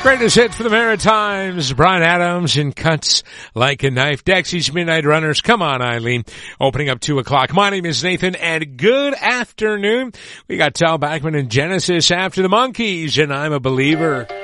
Greatest hits for the Maritimes. Bryan Adams in Cuts Like a Knife. Dexy's Midnight Runners. Come on, Eileen. Opening up 2 o'clock. My name is Nathan, and good afternoon. We got Tal Bachman and Genesis after the Monkees, and I'm a Believer.